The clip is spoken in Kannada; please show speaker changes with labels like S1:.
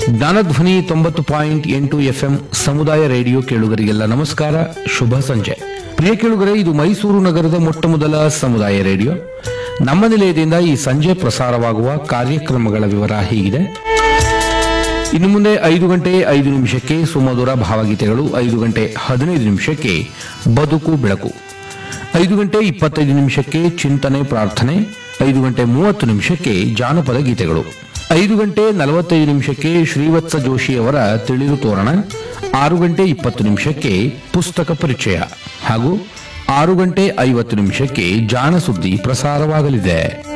S1: ಜ್ಞಾನಧ್ವನಿ 90.8 FM ಸಮುದಾಯ ರೇಡಿಯೋ ಕೇಳುಗರಿಗೆಲ್ಲ ನಮಸ್ಕಾರ, ಶುಭ ಸಂಜೆ. ಪ್ರಿಯ ಕೇಳುಗರೆ, ಇದು ಮೈಸೂರು ನಗರದ ಮೊಟ್ಟ ಮೊದಲ ಸಮುದಾಯ ರೇಡಿಯೋ. ನಮ್ಮ ನಿಲಯದಿಂದ ಈ ಸಂಜೆ ಪ್ರಸಾರವಾಗುವ ಕಾರ್ಯಕ್ರಮಗಳ ವಿವರ ಹೀಗಿದೆ. ಇನ್ನು ಮುಂದೆ 5 ಗಂಟೆ 5 ನಿಮಿಷಕ್ಕೆ ಸುಮಧುರ ಭಾವಗೀತೆಗಳು, 5 ಗಂಟೆ 15 ನಿಮಿಷಕ್ಕೆ ಬದುಕು ಬೆಳಕು, 5 ಗಂಟೆ 25 ನಿಮಿಷಕ್ಕೆ ಚಿಂತನೆ ಪ್ರಾರ್ಥನೆ, 5 ಗಂಟೆ 30 ನಿಮಿಷಕ್ಕೆ ಜಾನಪದ ಗೀತೆಗಳು, 5 ಗಂಟೆ 45 ನಿಮಿಷಕ್ಕೆ ಶ್ರೀವತ್ಸ ಜೋಶಿಯವರ ತಿಳಿರು ತೋರಣ, 6 ಗಂಟೆ 20 ನಿಮಿಷಕ್ಕೆ ಪುಸ್ತಕ ಪರಿಚಯ ಹಾಗೂ 6 ಗಂಟೆ 50 ನಿಮಿಷಕ್ಕೆ ಜಾಣ ಸುದ್ದಿ ಪ್ರಸಾರವಾಗಲಿದೆ.